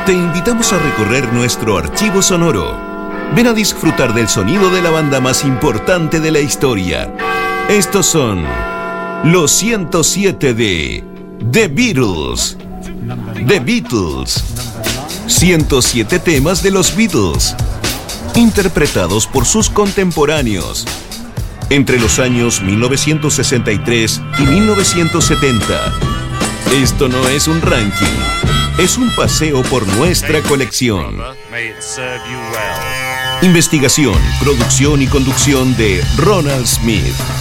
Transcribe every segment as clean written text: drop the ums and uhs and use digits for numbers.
Te invitamos a recorrer nuestro archivo sonoro. Ven a disfrutar del sonido de la banda más importante de la historia. Estos son los 107 de The Beatles. The Beatles. 107 temas de los Beatles, interpretados por sus contemporáneos entre los años 1963 y 1970. Esto no es un ranking, es un paseo por nuestra colección. Investigación, producción y conducción de Ronald Smith.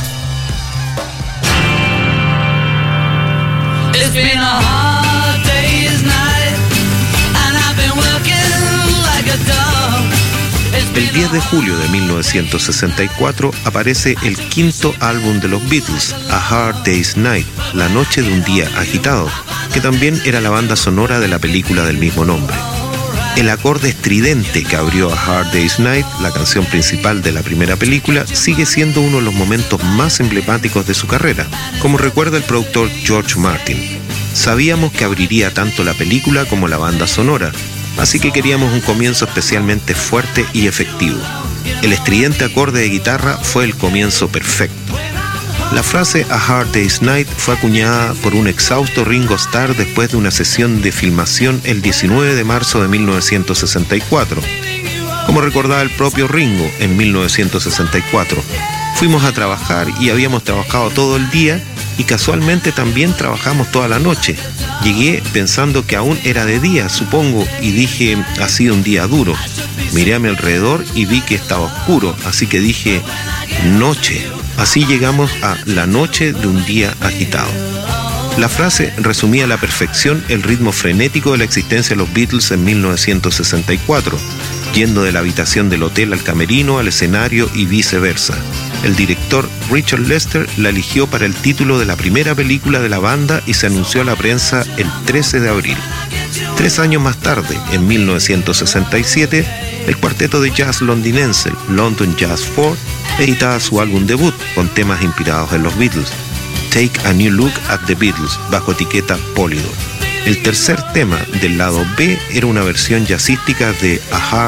It's been a hard day's night, and I've been working like a dog. El 10 de julio de 1964 aparece el quinto álbum de los Beatles, A Hard Day's Night, La Noche de un Día Agitado, que también era la banda sonora de la película del mismo nombre. El acorde estridente que abrió A Hard Day's Night, la canción principal de la primera película, sigue siendo uno de los momentos más emblemáticos de su carrera, como recuerda el productor George Martin. Sabíamos que abriría tanto la película como la banda sonora, así que queríamos un comienzo especialmente fuerte y efectivo. El estridente acorde de guitarra fue el comienzo perfecto. La frase A Hard Day's Night fue acuñada por un exhausto Ringo Starr después de una sesión de filmación el 19 de marzo de 1964. Como recordaba el propio Ringo en 1964, fuimos a trabajar y habíamos trabajado todo el día y casualmente también trabajamos toda la noche. Llegué pensando que aún era de día, supongo, y dije, ha sido un día duro. Miré a mi alrededor y vi que estaba oscuro, así que dije, noche. Así llegamos a La Noche de un Día Agitado. La frase resumía a la perfección el ritmo frenético de la existencia de los Beatles en 1964, yendo de la habitación del hotel al camerino, al escenario y viceversa. El director Richard Lester la eligió para el título de la primera película de la banda y se anunció a la prensa el 13 de abril. 3 años más tarde, en 1967, el cuarteto de jazz londinense London Jazz 4 editaba su álbum debut con temas inspirados en los Beatles, Take a New Look at the Beatles, bajo etiqueta Polydor. El tercer tema del lado B era una versión jazzística de A Hard